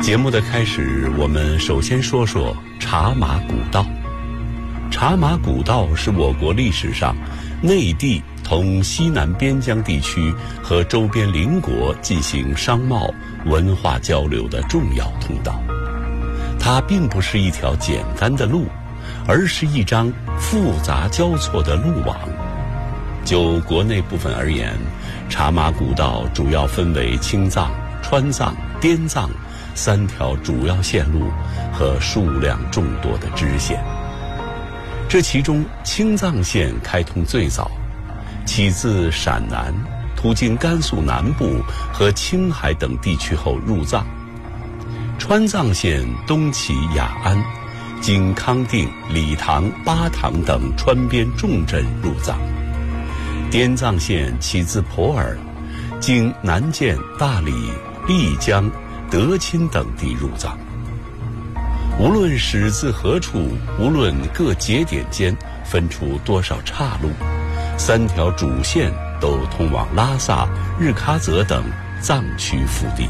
节目的开始，我们首先说说茶马古道。茶马古道是我国历史上内地同西南边疆地区和周边邻国进行商贸文化交流的重要通道。它并不是一条简单的路，而是一张复杂交错的路网。就国内部分而言，茶马古道主要分为青藏、川藏、滇藏3条主要线路和数量众多的支线。这其中青藏线开通最早，起自陕南，途经甘肃南部和青海等地区后入藏。川藏线东起雅安，经康定、理塘、巴塘等川边重镇入藏。滇藏线起自普洱，经南涧、大理、丽江、德钦等地入藏。无论始自何处，无论各节点间分出多少岔路，3条主线都通往拉萨、日喀则等藏区腹地。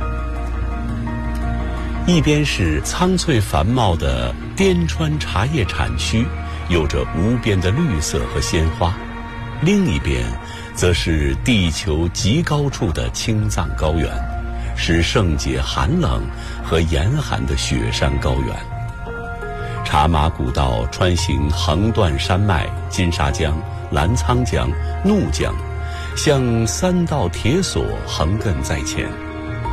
一边是苍翠繁茂的滇川茶叶产区，有着无边的绿色和鲜花；另一边则是地球极高处的青藏高原，是盛解寒冷和严寒的雪山高原。茶马古道穿行横断山脉金沙江、澜沧江、怒江，像3道铁索横亘在前，